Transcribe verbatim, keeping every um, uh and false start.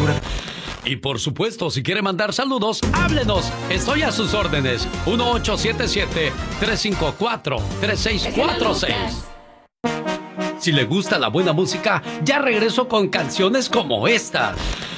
cura. Y por supuesto, si quiere mandar saludos, háblenos. Estoy a sus órdenes. uno ocho siete siete, tres cinco cuatro, tres seis cuatro seis. Si le gusta la buena música, ya regreso con canciones como esta.